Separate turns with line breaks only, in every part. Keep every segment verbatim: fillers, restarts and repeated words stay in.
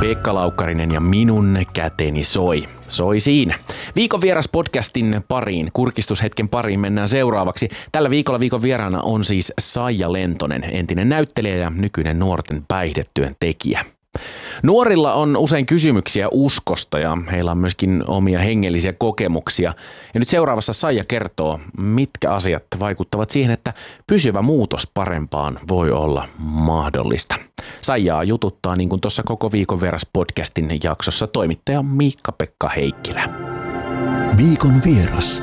Pekka Laukkarinen ja minun käteni soi. Soi siinä. Viikon vieras podcastin pariin, kurkistushetken pariin mennään seuraavaksi. Tällä viikolla viikon vieraana on siis Saija Lentonen, entinen näyttelijä ja nykyinen nuorten päihdetyön tekijä. Nuorilla on usein kysymyksiä uskosta ja heillä on myöskin omia hengellisiä kokemuksia. Ja nyt seuraavassa Saija kertoo, mitkä asiat vaikuttavat siihen, että pysyvä muutos parempaan voi olla mahdollista. Saijaa jututtaa niin kuin tuossa koko viikon vieras podcastin jaksossa toimittaja Miikka-Pekka Heikkilä.
Viikon vieras.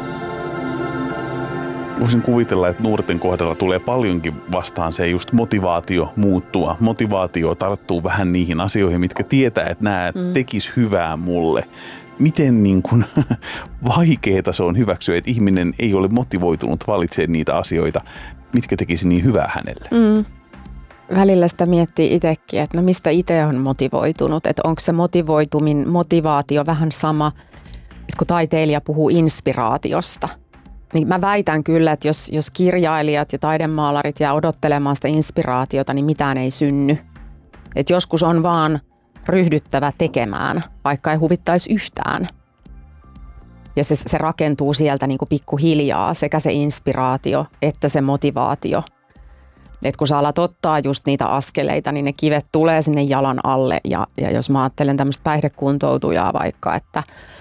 Voisin kuvitella, että nuorten kohdalla tulee paljonkin vastaan se just motivaatio muuttua. Motivaatio tarttuu vähän niihin asioihin, mitkä tietää, että nämä mm. tekis hyvää mulle. Miten niin kuin vaikeeta se on hyväksyä, että ihminen ei ole motivoitunut valitsemaan niitä asioita, mitkä tekisi niin hyvää hänelle?
Mm. Välillä sitä miettii itsekin, että no mistä itse on motivoitunut, että onko se motivoitumin motivaatio vähän sama, että kun taiteilija puhuu inspiraatiosta. Niin mä väitän kyllä, että jos, jos kirjailijat ja taidemaalarit jää odottelemaan sitä inspiraatiota, niin mitään ei synny. Et joskus on vaan ryhdyttävä tekemään, vaikka ei huvittaisi yhtään. Ja se, se rakentuu sieltä niin kuin pikkuhiljaa, sekä se inspiraatio että se motivaatio. Et kun sä alat ottaa just niitä askeleita, niin ne kivet tulee sinne jalan alle. Ja, ja jos mä ajattelen tämmöistä päihdekuntoutujaa vaikka, että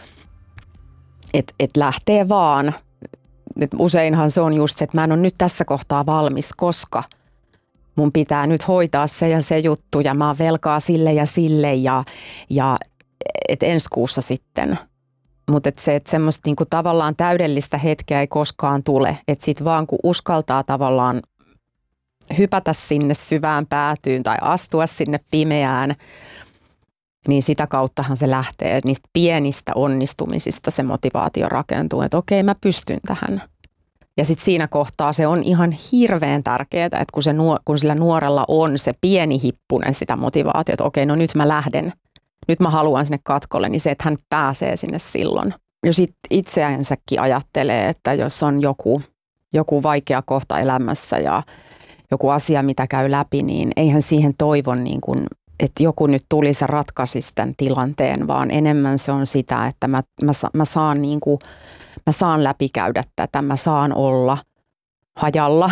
et, et lähtee vaan. Et useinhan se on just se, että mä en ole nyt tässä kohtaa valmis, koska mun pitää nyt hoitaa se ja se juttu ja mä oon velkaa sille ja sille ja, ja et ensi kuussa sitten. Mutta et se, että semmoista niinku tavallaan täydellistä hetkeä ei koskaan tule. Että sit vaan kun uskaltaa tavallaan hypätä sinne syvään päätyyn tai astua sinne pimeään, niin sitä kauttahan se lähtee. Niistä pienistä onnistumisista se motivaatio rakentuu, että okei, mä pystyn tähän. Ja sitten siinä kohtaa se on ihan hirveän tärkeää, että kun, se nuor- kun sillä nuorella on se pieni hippunen sitä motivaatiota, että okei, no nyt mä lähden, nyt mä haluan sinne katkolle, niin se, että hän pääsee sinne silloin. Ja sitten itseänsäkin ajattelee, että jos on joku, joku vaikea kohta elämässä ja joku asia, mitä käy läpi, niin eihän siihen toivon niin kuin, että joku nyt tulisi ja ratkaisisi tämän tilanteen, vaan enemmän se on sitä, että mä, mä, mä, saan, niin kuin, mä saan läpikäydä tätä, mä saan olla hajalla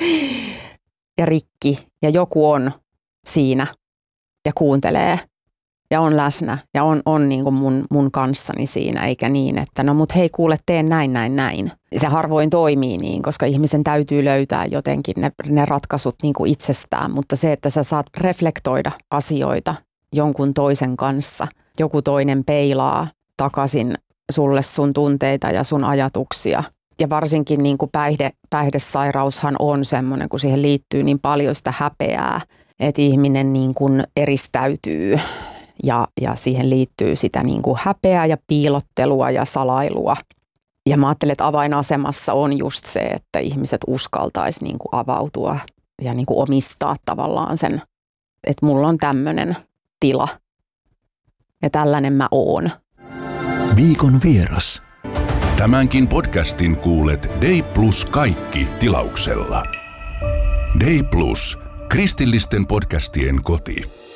ja rikki ja joku on siinä ja kuuntelee ja on läsnä ja on, on niin kuin mun, mun kanssani siinä, eikä niin, että no mut hei kuule, teen näin, näin, näin. Se harvoin toimii niin, koska ihmisen täytyy löytää jotenkin ne, ne ratkaisut niin kuin itsestään, mutta se, että sä saat reflektoida asioita jonkun toisen kanssa, joku toinen peilaa takaisin sulle sun tunteita ja sun ajatuksia. Ja varsinkin niin kuin päihde, päihdesairaushan on semmoinen, kun siihen liittyy niin paljon sitä häpeää, että ihminen niin kuin eristäytyy. Ja, ja siihen liittyy sitä niin kuin häpeää ja piilottelua ja salailua. Ja mä ajattelen, että avainasemassa on just se, että ihmiset uskaltaisi niin kuin avautua ja niin kuin omistaa tavallaan sen, että mulla on tämmöinen tila ja tällainen mä oon.
Viikon vieras.
Tämänkin podcastin kuulet Day Plus kaikki tilauksella. Day Plus, kristillisten podcastien koti.